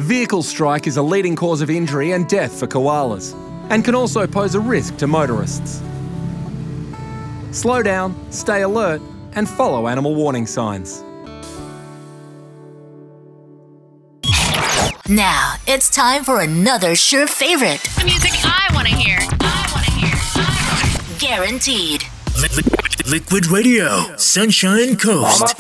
Vehicle strike is a leading cause of injury and death for koalas, and can also pose a risk to motorists. Slow down, stay alert, and follow animal warning signs. Now, it's time for another sure favorite. The music I want to hear. Guaranteed. Liquid Radio, Sunshine Coast.